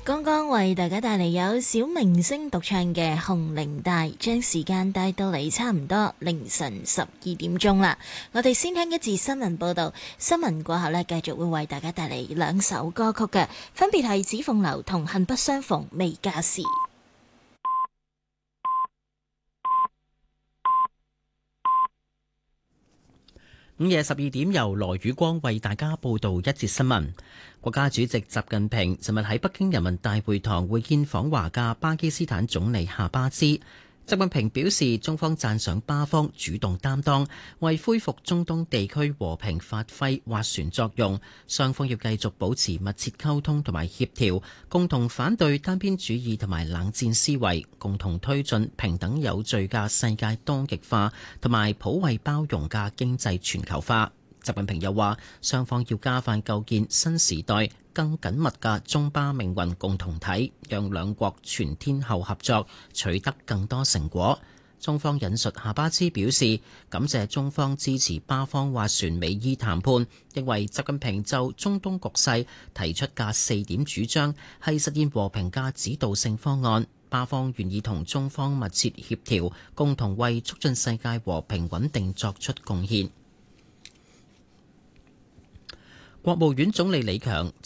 剛剛為大家帶嚟有小明星獨唱嘅《紅伶帶》，將時間帶到嚟差唔多凌晨12點啦。我哋先聽一節新聞報道，新聞過後呢，繼續會為大家帶嚟兩首歌曲嘅，分別係《紫鳳樓》同《恨不相逢未嫁時》。 午夜12點，由羅宇光為大家報道一節新聞。國家主席習近平尋日喺北京人民大會堂會見訪華嘅巴基斯坦總理夏巴茲。習近平表示，中方讚賞巴方主動擔當，為恢復中東地區和平發揮斡旋作用。雙方要繼續保持密切溝通同埋協調，共同反對單邊主義同埋冷戰思維，共同推進平等有序嘅世界多極化同埋普惠包容嘅經濟全球化。習近平又話，雙方要加快構建新時代更緊密嘅中巴命運共同體，讓兩國全天候合作取得更多成果。中方引述夏巴茲表示，感謝中方支持巴方斡旋美伊談判，認為習近平就中東局勢提出嘅4點主張係實現和平嘅指導性方案。巴方願意同中方密切協調，共同為促進世界和平穩定作出貢獻。國務院總理李強